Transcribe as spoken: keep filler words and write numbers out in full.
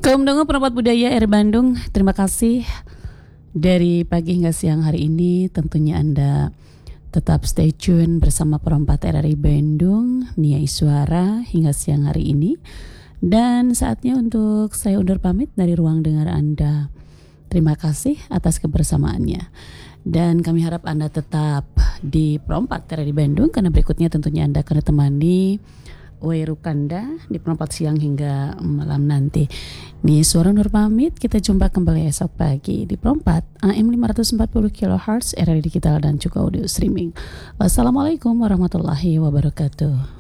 Kaum Dongo Perempat Budaya R Bandung, terima kasih dari pagi hingga siang hari ini. Tentunya Anda tetap stay tune bersama Perempat R R I Bandung, Nia Iswara hingga siang hari ini. Dan saatnya untuk saya undur pamit dari ruang dengar Anda. Terima kasih atas kebersamaannya. Dan kami harap Anda tetap di Perempat R R I Bandung, karena berikutnya tentunya Anda akan ditemani Werukanda di Perempat siang hingga malam nanti. Nih suara Nur pamit, kita jumpa kembali esok pagi di Perempat A M lima ratus empat puluh kilohertz R R I digital dan juga audio streaming. Wassalamualaikum warahmatullahi wabarakatuh.